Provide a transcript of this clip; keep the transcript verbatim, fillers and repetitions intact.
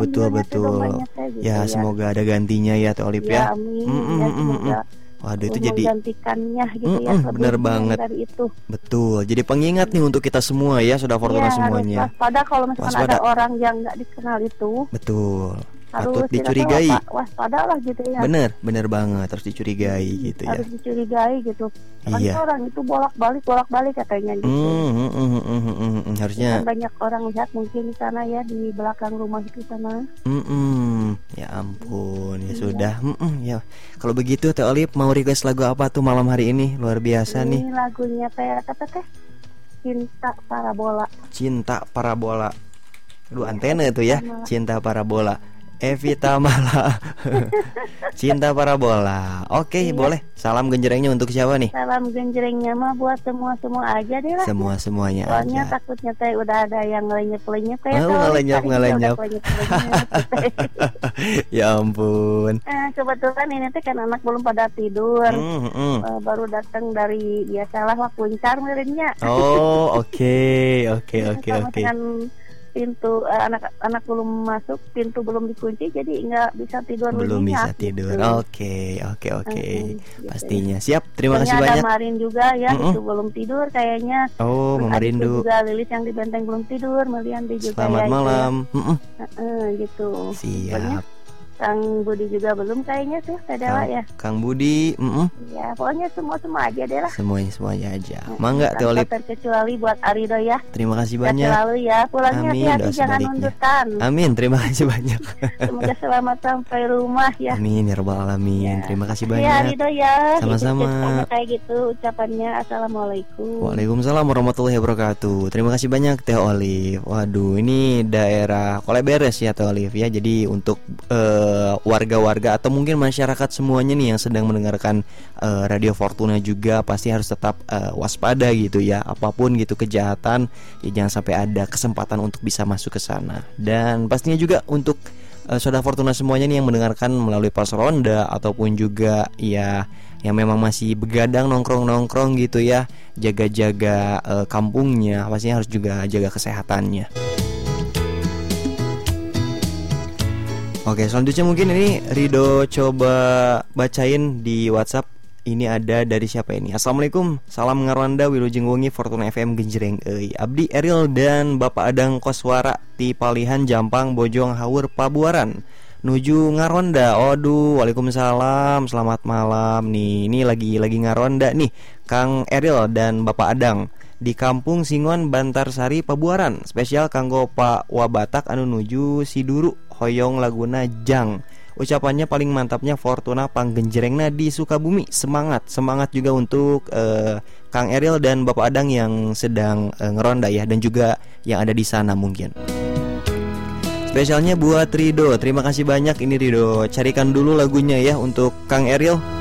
betul betul. Gitu, ya, ya semoga ada gantinya ya Teh Olip ya. Ya amin. Mm, mm, Ya, mm, semoga mm. Waduh itu jadi menggantikannya gitu mm, ya. mm, bener banget. Dari itu. Betul. Jadi pengingat nih untuk kita semua ya, Saudara Fortuna ya, semuanya. Waspada kalau misalkan waspada. ada orang yang nggak dikenal itu. Betul. Harus patut dicurigai. Waspada lah gitu ya. Bener, bener banget, harus dicurigai hmm, gitu ya. Harus dicurigai gitu. Kan iya. orang itu bolak-balik bolak-balik katanya gitu. Mm, mm, mm, mm, mm, mm. Harusnya kan banyak orang lihat mungkin di sana ya, di belakang rumah itu sana. Mm, mm. Ya ampun, ya iya. sudah. Mm, mm, ya. Kalau begitu Teh Olip mau request lagu apa tuh malam hari ini? Luar biasa ini nih. Ini lagunya Teh apa teh? Cinta Parabola. Cinta Parabola. Aduh, antena tuh ya. Cinta Parabola. Evita Mala. Cinta Parabola. Oke, iya. boleh. Salam genjrengnya untuk siapa nih? Salam genjrengnya mah buat semua-semua aja deh lah. Semua-semuanya aja. Soalnya takutnya teh udah ada yang ngelenyap-lenyap ya. Oh, ngelenyap-ngelenyap. Ya ampun. Eh, kebetulan ini teh kan anak belum pada tidur. Mm, mm. Uh, baru datang dari biasalah waktu kuncar meureunnya. Oh, oke. Oke, oke, oke. Pintu uh, anak-anak belum masuk, pintu belum dikunci, jadi nggak bisa tidur. Belum bisa tidur. Oke, oke, oke. Pastinya siap. Terima Ternyata kasih banyak. Ada Marin juga ya, Mm-mm. itu belum tidur kayaknya. Oh, Mama Rindu. Juga Lilis yang di Benteng belum tidur, Melian juga. Selamat ya, malam. Ya. Uh-uh, gitu. Siap. Pokoknya Kang Budi juga belum kayaknya tuh, Tadela ya. Kang Budi, mm-mm. Ya, pokoknya semua-semua aja deh lah. Semuanya semuanya aja. Mangga Teh Olip. Terkecuali buat Arido ya. Terima kasih banyak. Selalu ya, pulangnya hati-hati jangan nundukan. Amin, terima kasih banyak. Semoga selamat sampai rumah ya. Amin ya rabbal alamin. Ya. Terima kasih banyak. Ya Arido ya. Sama-sama. Kayak gitu ucapannya. Assalamualaikum. Waalaikumsalam warahmatullahi wabarakatuh. Terima kasih banyak Teh Olip. Waduh, ini daerah Koleberes ya Teh Olip ya. Jadi untuk uh, warga warga atau mungkin masyarakat semuanya nih yang sedang mendengarkan uh, Radio Fortuna juga pasti harus tetap uh, waspada gitu ya, apapun gitu kejahatan ya jangan sampai ada kesempatan untuk bisa masuk ke sana. Dan pastinya juga untuk uh, Saudara Fortuna semuanya nih yang mendengarkan melalui pos ronda ataupun juga ya yang memang masih begadang nongkrong-nongkrong gitu ya, jaga-jaga uh, kampungnya, pastinya harus juga jaga kesehatannya. Oke, selanjutnya mungkin ini Rido coba bacain di WhatsApp. Ini ada dari siapa ini? Assalamualaikum, salam ngarwanda wilujeng wengi Fortuna F M genjreng euy. Abdi Eril dan Bapak Adang Koswara ti Palihan Jampang Bojong Haur Pabuaran nuju ngaronda. Aduh, waalaikumsalam, selamat malam nih. Ini lagi lagi ngaronda nih Kang Eril dan Bapak Adang di Kampung Singon Bantarsari Pabuaran. Spesial kanggo Pak Wabatak anu nuju Siduru hoyong laguna Jang. Ucapannya paling mantapnya Fortuna panggenjrengna di Sukabumi. Semangat, semangat juga untuk uh, Kang Eril dan Bapak Adang yang sedang uh, ngeronda ya, dan juga yang ada di sana mungkin. Spesialnya buat Rido. Terima kasih banyak ini Rido. Carikan dulu lagunya ya untuk Kang Eril.